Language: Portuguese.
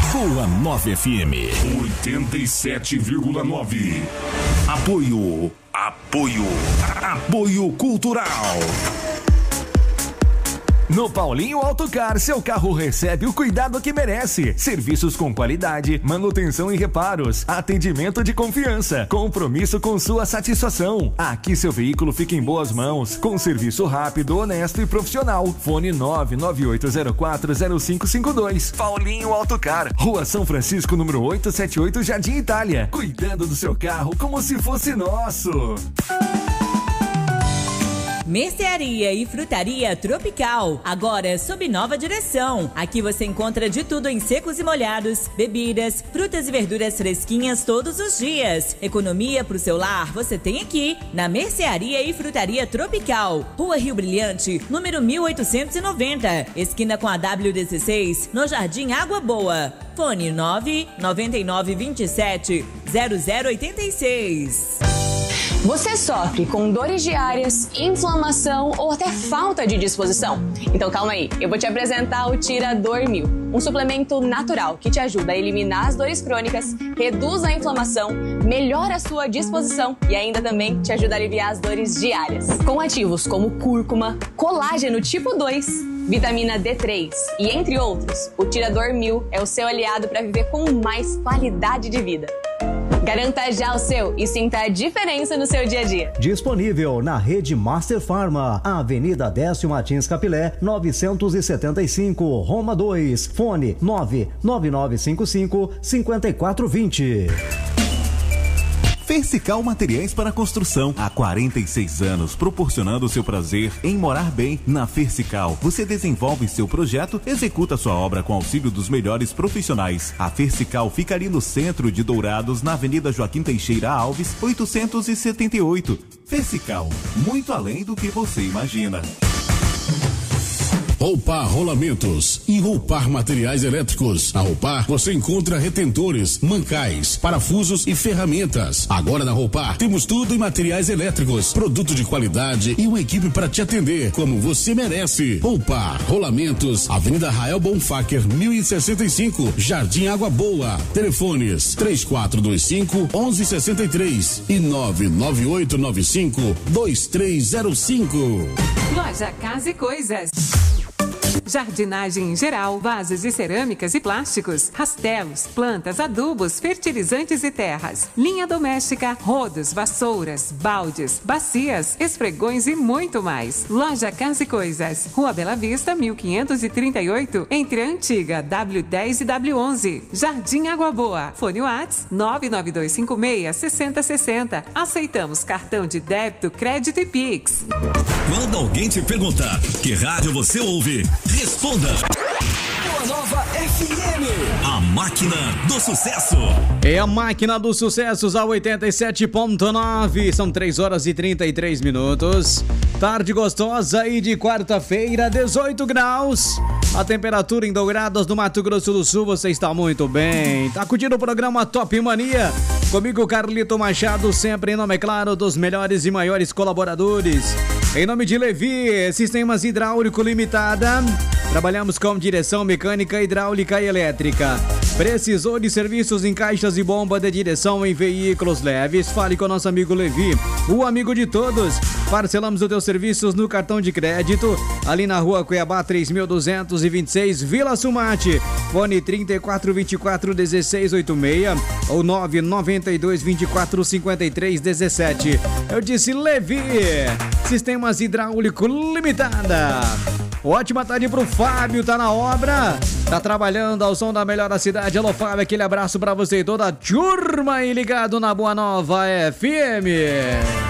Boa Nova FM 87,9. Apoio cultural. No Paulinho Autocar, seu carro recebe o cuidado que merece. Serviços com qualidade, manutenção e reparos, atendimento de confiança, compromisso com sua satisfação. Aqui seu veículo fica em boas mãos, com serviço rápido, honesto e profissional. Fone 998040552. Paulinho Autocar, Rua São Francisco, número 878, Jardim Itália. Cuidando do seu carro como se fosse nosso. Mercearia e Frutaria Tropical, agora sob nova direção. Aqui você encontra de tudo em secos e molhados, bebidas, frutas e verduras fresquinhas todos os dias. Economia pro seu lar você tem aqui, na Mercearia e Frutaria Tropical. Rua Rio Brilhante, número 1890, esquina com a W16, no Jardim Água Boa. Fone 999270086. Você sofre com dores diárias, inflamação ou até falta de disposição? Então calma aí, eu vou te apresentar o Tirador 1000, um suplemento natural que te ajuda a eliminar as dores crônicas, reduz a inflamação, melhora a sua disposição e ainda também te ajuda a aliviar as dores diárias. Com ativos como cúrcuma, colágeno tipo 2, vitamina D3 e entre outros, o Tirador 1000 é o seu aliado para viver com mais qualidade de vida. Garanta já o seu e sinta a diferença no seu dia a dia. Disponível na rede Master Pharma, Avenida Décio Martins Capilé, 975, Roma 2. Fone 99955-5420. Fersical Materiais para Construção. Há 46 anos, proporcionando o seu prazer em morar bem. Na Fersical, você desenvolve seu projeto, executa sua obra com auxílio dos melhores profissionais. A Fersical fica ali no centro de Dourados, na Avenida Joaquim Teixeira Alves, 878. Fersical, muito além do que você imagina. Roupar Rolamentos e Roupar Materiais Elétricos. Na Roupar você encontra retentores, mancais, parafusos e ferramentas. Agora na Roupar temos tudo em materiais elétricos, produto de qualidade e uma equipe para te atender como você merece. Roupar Rolamentos, Avenida Rael Bonfacker 1065, Jardim Água Boa. Telefones 3425-1163 e 99895-2305. Loja Casa e Coisas. Jardinagem em geral, vasos de cerâmicas e plásticos, rastelos, plantas, adubos, fertilizantes e terras, linha doméstica, rodos, vassouras, baldes, bacias, esfregões e muito mais. Loja Casa e Coisas, Rua Bela Vista, 1538, entre a antiga W10 e W11, Jardim Água Boa. Fone WhatsApp 99256-6060. Aceitamos cartão de débito, crédito e Pix. Quando alguém te perguntar que rádio você ouve, responda. Boa Nova FM. A máquina do sucesso. É a máquina dos sucessos a 87.9. São 3 horas e 33 minutos. Tarde gostosa e de quarta-feira, 18 graus. A temperatura em Dourados, no Mato Grosso do Sul, você está muito bem. Tá curtindo o programa Top Mania? Comigo, Carlito Machado, sempre em nome, claro, dos melhores e maiores colaboradores. Em nome de Levi, Sistemas Hidráulico Limitada. Trabalhamos com direção mecânica, hidráulica e elétrica. Precisou de serviços em caixas e bomba de direção em veículos leves? Fale com nosso amigo Levi, o amigo de todos. Parcelamos os teus serviços no cartão de crédito, ali na Rua Cuiabá 3226, Vila Sumate. Fone 3424-1686 ou 99224-5317. Eu disse Levi, Sistemas Hidráulico Limitada. Ótima tarde pro Fábio, tá na obra, tá trabalhando ao som da melhor da cidade. Alô Fábio, aquele abraço pra você e toda a turma aí ligado na Boa Nova FM.